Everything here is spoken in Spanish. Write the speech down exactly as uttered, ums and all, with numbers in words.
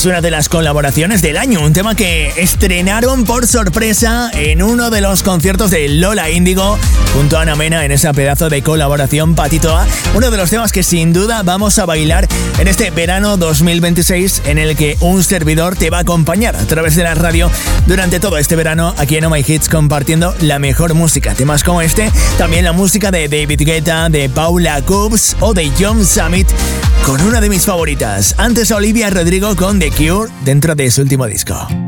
una de las colaboraciones del año, un tema que estrenaron por sorpresa en uno de los conciertos de Lola Índigo junto a Ana Mena en ese pedazo de colaboración Patitoa, uno de los temas que sin duda vamos a bailar en este verano dos mil veintiséis, en el que un servidor te va a acompañar a través de la radio durante todo este verano aquí en Oh My Hits, compartiendo la mejor música, temas como este, también la música de David Guetta, de Paula Coops o de John Summit, con una de mis favoritas, antes Olivia Rodrigo con The Cure dentro de su último disco.